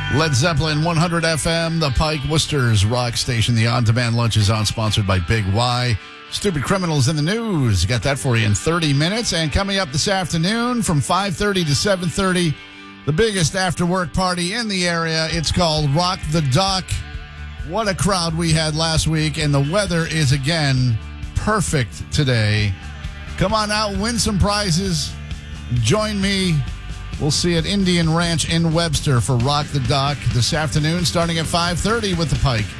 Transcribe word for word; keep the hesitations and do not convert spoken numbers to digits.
Led Zeppelin, one hundred F M, the Pike, Worcester's rock station. The on-demand lunch is on, sponsored by Big Y. Stupid criminals in the news. Got that for you in thirty minutes. And coming up this afternoon from five thirty to seven thirty, the biggest after-work party in the area. It's called Rock the Dock. What a crowd we had last week, and the weather is, again, perfect today. Come on out, win some prizes. Join me. We'll see at Indian Ranch in Webster for Rock the Dock this afternoon, starting at five thirty with the Pike.